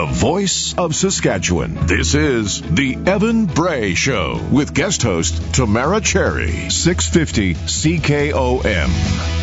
the voice of Saskatchewan. This is the Evan Bray Show with guest host Tamara Cherry, 650 CKOM.